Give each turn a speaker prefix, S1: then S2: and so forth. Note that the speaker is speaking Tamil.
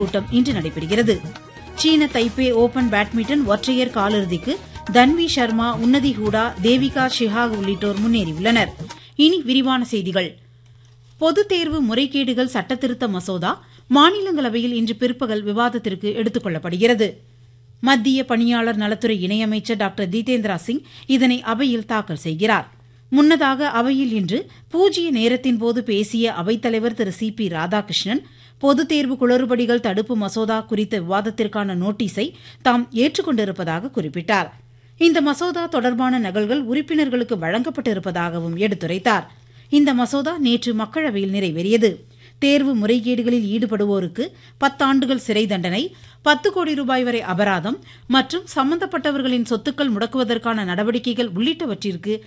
S1: கூட்டம் இன்று நடைபெறுகிறது. சீன தைப்பே ஓபன் பேட்மிண்டன் ஒற்றையர் காலிறுதிக்கு தன்வி சர்மா, உன்னதி ஹூடா, தேவிகா ஷிஹாக் உள்ளிட்டோர் முன்னேறியுள்ளனர். இனி விரிவான செய்திகள். பொதுத் தேர்வு முறைகேடுகள் சட்டத்திருத்த மசோதா மாநிலங்களவையில் இன்று பிற்பகல் விவாதத்திற்கு எடுத்துக் கொள்ளப்படுகிறது. மத்திய பணியாளர் நலத்துறை இணையமைச்சர் டாக்டர் ஜிதேந்திர சிங் இதனை அவையில் தாக்கல் செய்கிறார். முன்னதாக அவையில் இன்று பூஜ்ய நேரத்தின்போது பேசிய அவைத்தலைவர் திரு சி.பி. ராதாகிருஷ்ணன், பொதுத் தேர்வு குளறுபடிகள் தடுப்பு மசோதா குறித்த விவாதத்திற்கான நோட்டீஸை தாம் ஏற்றுக்கொண்டிருப்பதாக குறிப்பிட்டார். இந்த மசோதா தொடர்பான நகல்கள் உறுப்பினர்களுக்கு வழங்கப்பட்டிருப்பதாகவும் எடுத்துரைத்தார். இந்த மசோதா நேற்று மக்களவையில் நிறைவேறியது. தேர்வு முறைகேடுகளில் ஈடுபடுவோருக்கு 10 ஆண்டுகள் சிறை தண்டனை, 10 கோடி ரூபாய் வரை அபராதம் மற்றும் சம்பந்தப்பட்டவர்களின் சொத்துக்கள் முடக்குவதற்கான நடவடிக்கைகள் உள்ளிட்டவற்றிற்கு